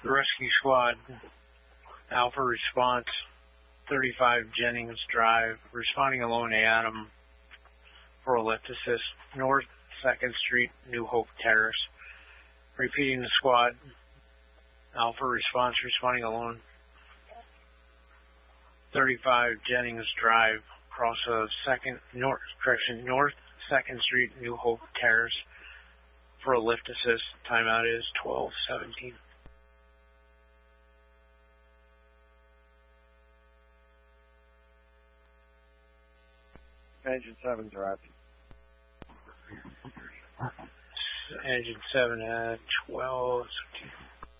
Rescue Squad, Alpha Response, 35 Jennings Drive, responding alone to Adam for a lift assist, North 2nd Street, New Hope Terrace. Repeating the squad, Alpha Response, responding alone, 35 Jennings Drive, across North 2nd Street, New Hope Terrace, for a lift assist. Timeout is 12:17. Engine 7 drive. Engine 7 at 12:17.